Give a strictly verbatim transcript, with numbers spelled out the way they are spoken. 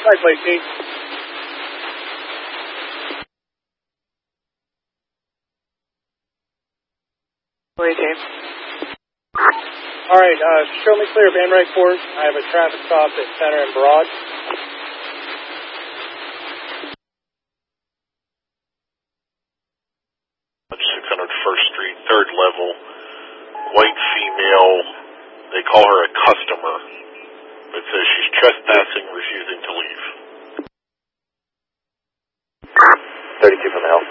Right, Lacey. Lacey. All right, uh, show me clear of Enright Court. I have a traffic stop at Center and Broad. six hundred First Street, third level, white female. They call her a customer. It says she's trespassing, refusing to leave. thirty-two from the L.